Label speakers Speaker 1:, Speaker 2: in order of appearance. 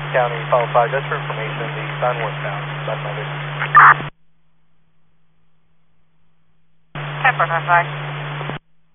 Speaker 1: County, follow 5, just for information, the sun westbound, Bud Mother.
Speaker 2: Pepper, 5.